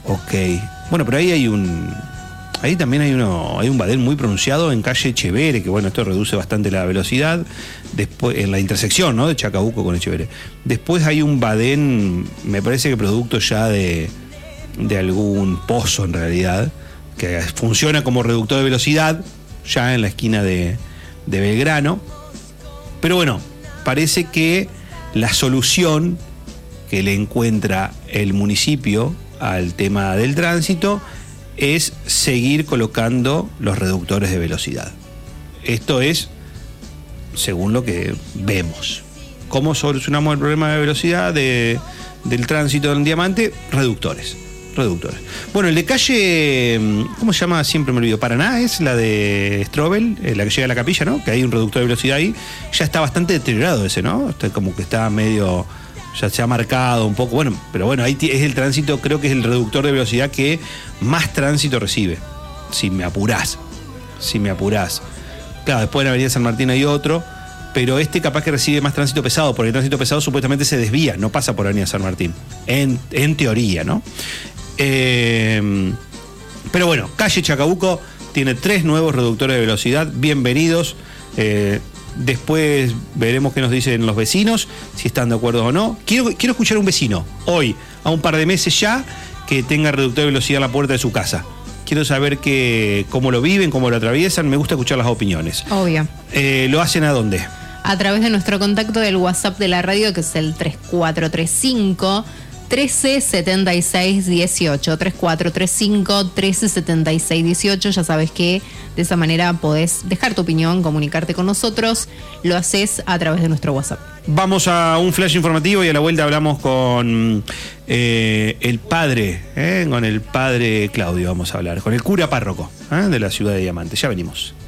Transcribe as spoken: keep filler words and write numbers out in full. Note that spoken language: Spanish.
Ok. Bueno, pero ahí hay un... Ahí también hay uno, hay un badén muy pronunciado en calle Echeverre, que bueno, esto reduce bastante la velocidad. Después, en la intersección, ¿no?, de Chacabuco con Echeverre. Después hay un badén, me parece que producto ya de, de algún pozo en realidad, que funciona como reductor de velocidad, ya en la esquina de, de Belgrano. Pero bueno, parece que la solución que le encuentra el municipio al tema del tránsito es seguir colocando los reductores de velocidad. Esto es según lo que vemos. ¿Cómo solucionamos el problema de velocidad de, del tránsito en Diamante? Reductores. Reductores. Bueno, el de calle, ¿cómo se llama? Siempre me olvido. Paraná es la de Strobel, la que llega a la Capilla, ¿no? Que hay un reductor de velocidad ahí. Ya está bastante deteriorado ese, ¿no? Está como que está medio... ya se ha marcado un poco, bueno, pero bueno, ahí es el tránsito, creo que es el reductor de velocidad que más tránsito recibe, si me apurás, si me apurás. Claro, después en la avenida San Martín hay otro, pero este capaz que recibe más tránsito pesado, porque el tránsito pesado supuestamente se desvía, no pasa por avenida San Martín, en, en teoría, ¿no? Eh, pero bueno, calle Chacabuco tiene tres nuevos reductores de velocidad, bienvenidos. eh, Después veremos qué nos dicen los vecinos, si están de acuerdo o no. Quiero, quiero escuchar a un vecino, hoy, a un par de meses ya, que tenga reductor de velocidad en la puerta de su casa. Quiero saber que, cómo lo viven, cómo lo atraviesan. Me gusta escuchar las opiniones. Obvio. Eh, ¿Lo hacen a dónde? A través de nuestro contacto del WhatsApp de la radio, que es el tres cuatro tres cinco, trece setenta y seis dieciocho. tres cuatro tres cinco, trece setenta y seis dieciocho. Ya sabes que de esa manera podés dejar tu opinión, comunicarte con nosotros. Lo haces a través de nuestro WhatsApp. Vamos a un flash informativo y a la vuelta hablamos con eh, el padre, eh, con el padre Claudio vamos a hablar, con el cura párroco eh, de la ciudad de Diamante. Ya venimos.